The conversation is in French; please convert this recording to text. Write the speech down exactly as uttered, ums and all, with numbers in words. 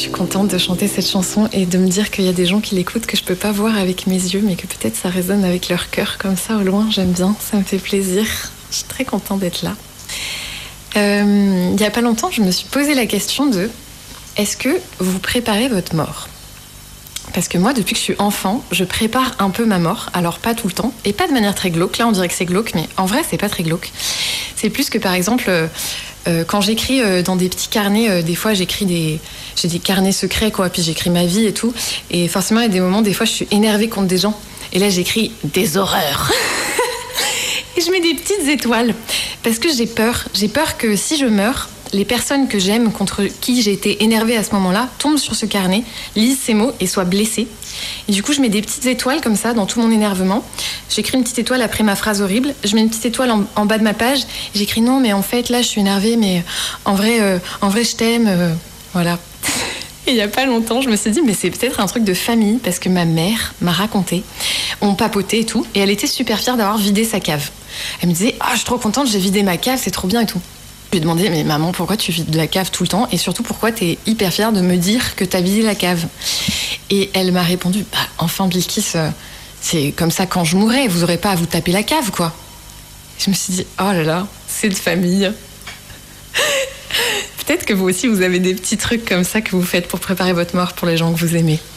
suis contente de chanter cette chanson et de me dire qu'il y a des gens qui l'écoutent que je peux pas voir avec mes yeux, mais que peut-être ça résonne avec leur cœur comme ça au loin. J'aime bien, ça me fait plaisir. Je suis très contente d'être là. Euh, il y a pas longtemps, je me suis posé la question de est-ce que vous préparez votre mort ? Parce que moi, depuis que je suis enfant, je prépare un peu ma mort. Alors, pas tout le temps, et pas de manière très glauque. Là, on dirait que c'est glauque, mais en vrai, c'est pas très glauque. C'est plus que, par exemple, euh, euh, quand j'écris euh, dans des petits carnets, euh, des fois, j'écris des... J'ai des carnets secrets, quoi, puis j'écris ma vie et tout. Et forcément, il y a des moments, des fois, je suis énervée contre des gens. Et là, j'écris des horreurs. Et je mets des petites étoiles. Parce que j'ai peur. J'ai peur que si je meurs, les personnes que j'aime, contre qui j'ai été énervée à ce moment-là, tombent sur ce carnet, lisent ces mots et soient blessées. Et du coup, je mets des petites étoiles comme ça dans tout mon énervement. J'écris une petite étoile après ma phrase horrible. Je mets une petite étoile en, en bas de ma page. Et j'écris non, mais en fait, là, je suis énervée, mais en vrai, euh, en vrai je t'aime. Euh, voilà. Et il n'y a pas longtemps, je me suis dit, mais c'est peut-être un truc de famille, parce que ma mère m'a raconté. On papotait et tout. Et elle était super fière d'avoir vidé sa cave. Elle me disait, ah, je suis trop contente, j'ai vidé ma cave, c'est trop bien et tout. Je lui ai demandé, mais maman, pourquoi tu vides la cave tout le temps ? Et surtout, pourquoi t'es hyper fière de me dire que t'as vidé la cave ? Et elle m'a répondu, bah, enfin, Bilkis, euh, c'est comme ça quand je mourrai, vous aurez pas à vous taper la cave, quoi. Et je me suis dit, oh là là, c'est de famille. Peut-être que vous aussi, vous avez des petits trucs comme ça que vous faites pour préparer votre mort pour les gens que vous aimez.